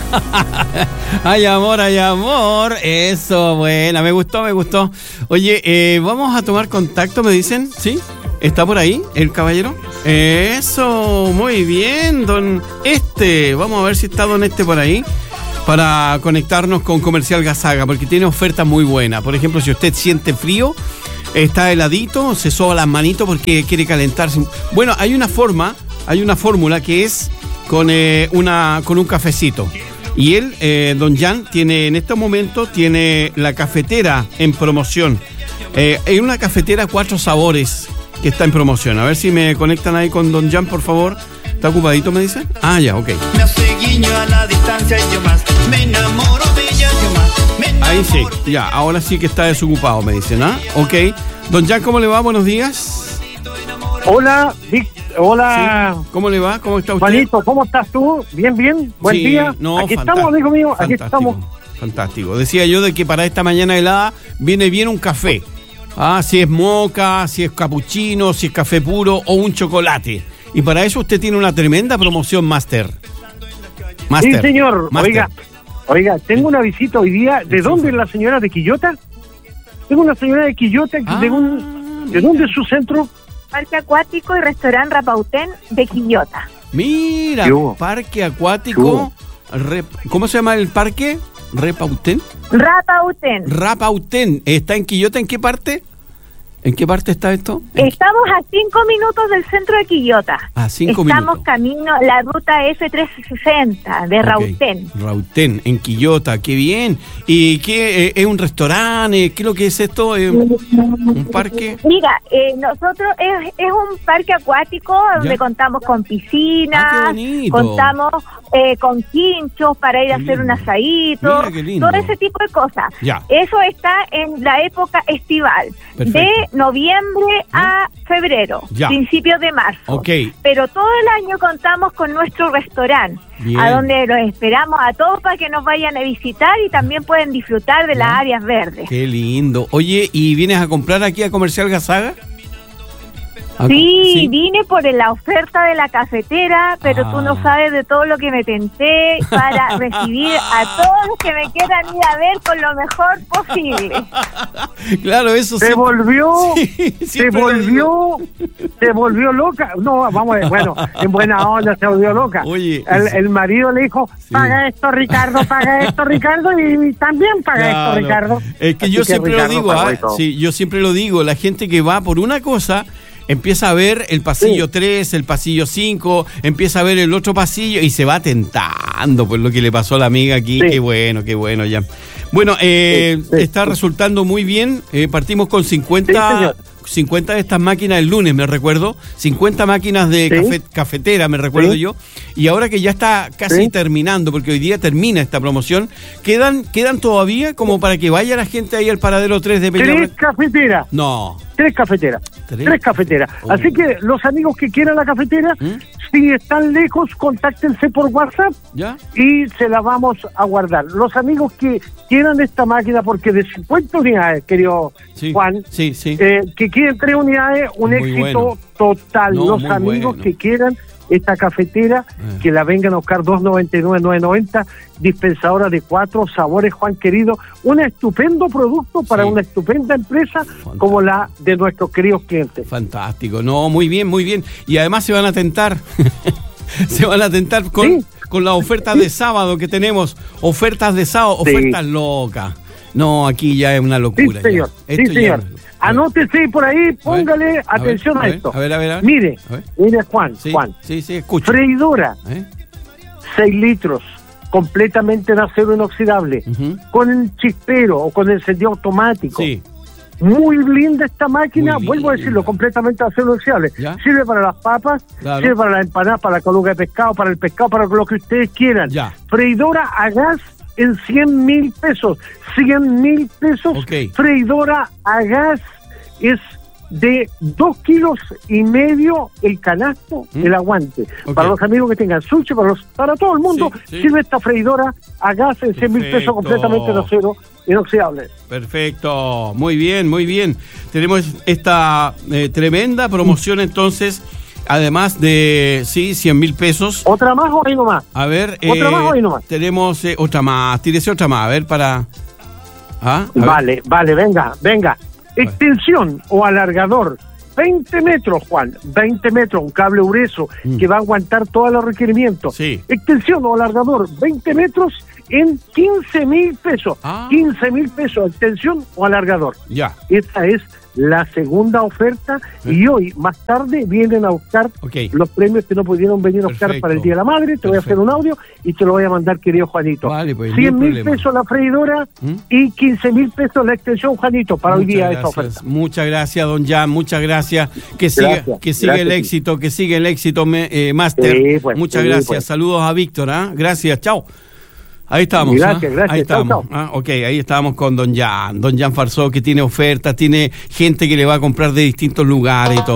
Ay, amor, eso, buena, me gustó. Oye, vamos a tomar contacto, me dicen, ¿sí? ¿Está por ahí el caballero? Eso, muy bien, vamos a ver si está don por ahí, para conectarnos con Comercial Gasaga, porque tiene ofertas muy buenas. Por ejemplo, si usted siente frío, está heladito, se soba las manitos porque quiere calentarse. Bueno, hay una fórmula que es con un cafecito. Y él, don Jan, tiene en estos momentos la cafetera en promoción. Hay una cafetera 4 sabores que está en promoción. A ver si me conectan ahí con don Jan, por favor. ¿Está ocupadito, me dicen? Ah, ya, ok. Me hace guiño a la distancia y yo más me enamoro de ella, yo más. Ahí sí, ya, ahora sí que está desocupado, me dicen, ¿ah? Ok. Don Jan, ¿cómo le va? Buenos días. Hola, Vic. Hola. Sí. ¿Cómo le va? ¿Cómo está usted? Juanito, ¿cómo estás tú? Bien. Buen día. No, aquí estamos, amigo mío. Aquí estamos. Fantástico. Decía yo de que para esta mañana helada viene bien un café. Ah, si es moca, si es capuchino, si es café puro o un chocolate. Y para eso usted tiene una tremenda promoción Master. Sí, señor. Master. Oiga, tengo una visita hoy día. ¿De dónde es la señora de Quillota? Tengo una señora de Quillota. ¿De dónde es su centro? Parque Acuático y Restaurante Rapautén de Quillota. Mira, Parque Acuático. ¿Cómo se llama el parque? ¿Repautén? Rapautén. ¿Está en Quillota? ¿En qué parte? ¿En qué parte está esto? Estamos a 5 minutos del centro de Quillota. A 5 minutos. Estamos camino la ruta F360 de Rautén. Rautén, en Quillota, qué bien. ¿Y qué es un restaurante? ¿Qué es lo que es esto? ¿Un parque? Mira, nosotros es un parque acuático donde contamos con piscinas, contamos con quinchos para ir a hacer un asadito, todo ese tipo de cosas. Ya. Eso está en la época estival. Perfecto. De noviembre a febrero, principios de marzo. Okay. Pero todo el año contamos con nuestro restaurante, a donde los esperamos a todos para que nos vayan a visitar y también pueden disfrutar de las áreas verdes. Qué lindo. Oye, ¿y vienes a comprar aquí a Comercial Gasaga? Sí, vine por la oferta de la cafetera, pero tú no sabes de todo lo que me tenté para recibir a todos los que me quieran ir a ver con lo mejor posible. Claro, eso se volvió loca. No, vamos a ver, bueno, en buena onda se volvió loca. Oye, el marido le dijo, paga esto Ricardo, y también paga esto Ricardo. Es que yo siempre lo digo, yo siempre lo digo, la gente que va por una cosa empieza a ver el pasillo 3, el pasillo 5, empieza a ver el otro pasillo y se va tentando por lo que le pasó a la amiga aquí. Qué bueno ya. Bueno, está resultando muy bien. Partimos con 50 de estas máquinas el lunes, me recuerdo. 50 máquinas de cafetera, me recuerdo yo. Y ahora que ya está casi terminando, porque hoy día termina esta promoción, ¿quedan todavía como para que vaya la gente ahí al paradero 3 de Peñarol? 3 cafeteras. No. 3 cafeteras. 3 cafeteras. Así que los amigos que quieran la cafetera, si están lejos, contáctense por WhatsApp y se la vamos a guardar. Los amigos que quieran esta máquina, porque de 50 unidades, querido Juan, que quieren 3 unidades, un muy éxito total. Los amigos que quieran esta cafetera, que la vengan a buscar, 2.99, 9.90, dispensadora de 4 sabores, Juan querido, un estupendo producto para una estupenda empresa como la de nuestros queridos clientes. Fantástico, no, muy bien, y además se van a tentar con las ofertas de sábado que tenemos, ofertas de sábado, ofertas locas. No, aquí ya es una locura. Sí, señor. Anótese por ahí, póngale atención a esto. A ver. Mire, Juan. Sí, escucho. Freidora, 6 litros, completamente en acero inoxidable, con el chispero o con el encendido automático. Sí. Muy linda esta máquina, vuelvo a decirlo, completamente acero inoxidable. Sirve para las papas, sirve para las empanadas, para la columna de pescado, para el pescado, para lo que ustedes quieran. Freidora a gas en 100,000 pesos. 100,000 pesos. Freidora a gas es de 2,5 kilos el canasto, el aguante. Para los amigos que tengan sushi, para todo el mundo, sirve esta freidora a gas en 100,000 pesos completamente en acero inoxidable. Perfecto, muy bien. Tenemos esta tremenda promoción entonces además de, 100.000 pesos. ¿Otra más o ahí nomás? A ver, ¿Otra más o ahí nomás? Tenemos otra más, tírese otra más, a ver, Vale, venga. Extensión o alargador, 20 metros, Juan, 20 metros, un cable grueso que va a aguantar todos los requerimientos. Sí. Extensión o alargador, 20 metros en 15.000 pesos. 15.000 pesos, extensión o alargador. Ya. Esta es la segunda oferta y hoy, más tarde, vienen a buscar los premios que no pudieron venir a buscar para el Día de la Madre. Te voy a hacer un audio y te lo voy a mandar, querido Juanito. Vale, pues, 100.000 pesos la freidora y 15.000 pesos la extensión, Juanito, para hoy día esta oferta. Muchas gracias, don Jan, muchas gracias. Que siga el éxito, Máster. Sí, pues, muchas gracias. Saludos a Víctor, Gracias, chao. Ahí estamos. Gracias. Ahí estamos. Chau. Ok, ahí estábamos con don Jan Farsó, que tiene ofertas, tiene gente que le va a comprar de distintos lugares y todo.